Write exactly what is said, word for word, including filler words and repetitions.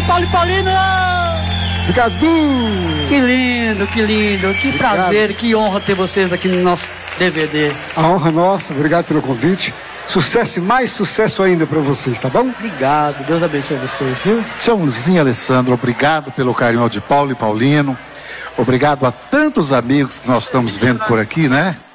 Paulo e Paulino! Obrigado! Que lindo, que lindo, que obrigado. Prazer, que honra ter vocês aqui no nosso D V D. A honra nossa, obrigado pelo convite. Sucesso e mais sucesso ainda para vocês, tá bom? Obrigado, Deus abençoe vocês, viu? Tchauzinho, Alessandro, obrigado pelo carinho de Paulo e Paulino. Obrigado a tantos amigos que nós estamos vendo por aqui, né?